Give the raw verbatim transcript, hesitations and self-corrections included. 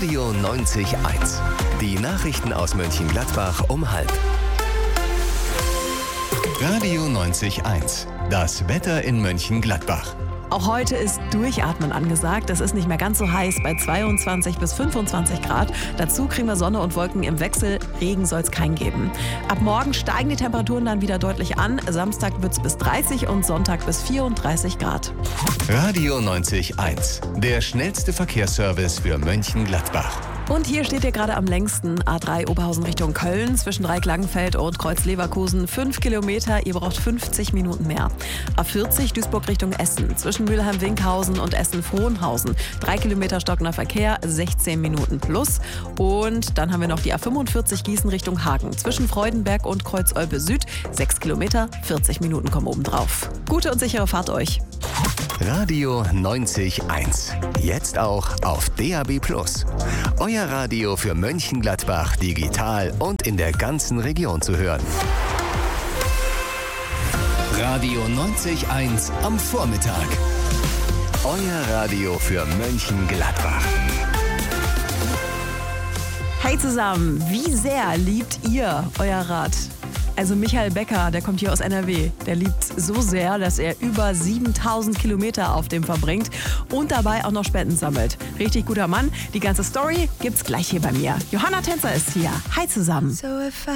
Radio neunzig eins. Die Nachrichten aus Mönchengladbach um halb. Radio neunzig eins. Das Wetter in Mönchengladbach. Auch heute ist Durchatmen angesagt. Es ist nicht mehr ganz so heiß bei zweiundzwanzig bis fünfundzwanzig Grad. Dazu kriegen wir Sonne und Wolken im Wechsel. Regen soll es keinen geben. Ab morgen steigen die Temperaturen dann wieder deutlich an. Samstag wird es bis dreißig und Sonntag bis vierunddreißig Grad. Radio neunzig eins. Der schnellste Verkehrsservice für Mönchengladbach. Und hier steht ihr gerade am längsten. A drei Oberhausen Richtung Köln, zwischen Dreieck-Langenfeld und Kreuz-Leverkusen. Fünf Kilometer, ihr braucht fünfzig Minuten mehr. A vierzig Duisburg Richtung Essen, zwischen Mülheim-Winkhausen und Essen-Frohnhausen. Drei Kilometer stockender Verkehr, sechzehn Minuten plus. Und dann haben wir noch die A fünfundvierzig Gießen Richtung Hagen, zwischen Freudenberg und Kreuz-Olpe Süd. Sechs Kilometer, vierzig Minuten kommen oben drauf. Gute und sichere Fahrt euch. Radio neunzig eins. Jetzt auch auf D A B plus. Euer Radio für Mönchengladbach digital und in der ganzen Region zu hören. Radio neunzig eins am Vormittag. Euer Radio für Mönchengladbach. Hey zusammen, wie sehr liebt ihr euer Rad? Also Michael Becker, der kommt hier aus N R W, der liebt so sehr, dass er über siebentausend Kilometer auf dem verbringt und dabei auch noch Spenden sammelt. Richtig guter Mann. Die ganze Story gibt's gleich hier bei mir. Johanna Tänzer ist hier. Hi zusammen.